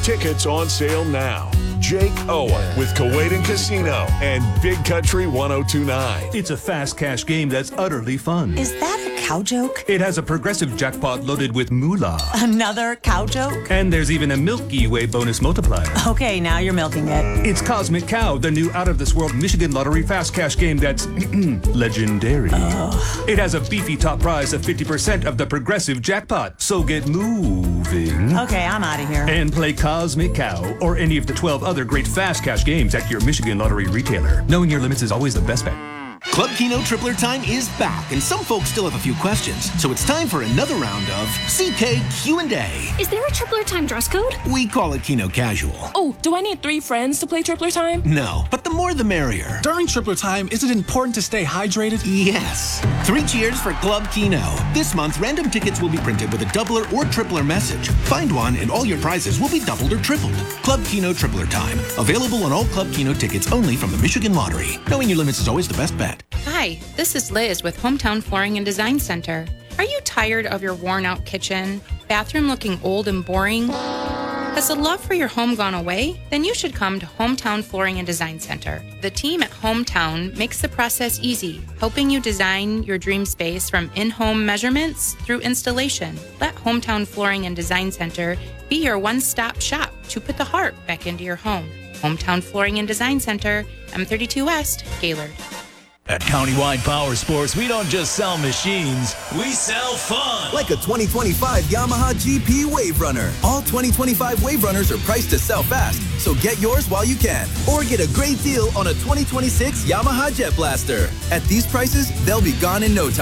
Tickets on sale now. Jake Owen with Kuwait and Casino and Big Country 1029. It's a fast cash game that's utterly fun. Is that a cow joke? It has a progressive jackpot loaded with moolah. Another cow joke? And there's even a Milky Way bonus multiplier. Okay, now you're milking it. It's Cosmic Cow, the new out-of-this-world Michigan Lottery fast cash game that's legendary. It has a beefy top prize of 50% of the progressive jackpot. So get moving. Okay, I'm out of here. And play Cosmic Cow or any of the 12 other great fast cash games at your Michigan Lottery retailer. Knowing your limits is always the best bet. Club Keno Tripler Time is back, and some folks still have a few questions, so it's time for another round of CK Q&A. Is there a Tripler Time dress code? We call it Keno Casual. Oh, do I need 3 friends to play Tripler Time? No, but the more the merrier. During Tripler Time, is it important to stay hydrated? Yes. 3 cheers for Club Keno. This month, random tickets will be printed with a doubler or tripler message. Find one, and all your prizes will be doubled or tripled. Club Keno Tripler Time. Available on all Club Keno tickets only from the Michigan Lottery. Knowing your limits is always the best bet. Hi, this is Liz with Hometown Flooring and Design Center. Are you tired of your worn-out kitchen, bathroom looking old and boring? Has the love for your home gone away? Then you should come to Hometown Flooring and Design Center. The team at Hometown makes the process easy, helping you design your dream space from in-home measurements through installation. Let Hometown Flooring and Design Center be your one-stop shop to put the heart back into your home. Hometown Flooring and Design Center, M32 West, Gaylord. At Countywide Power Sports, we don't just sell machines, we sell fun. Like a 2025 Yamaha GP Wave Runner. All 2025 Wave Runners are priced to sell fast, so get yours while you can. Or get a great deal on a 2026 Yamaha Jet Blaster. At these prices, they'll be gone in no time.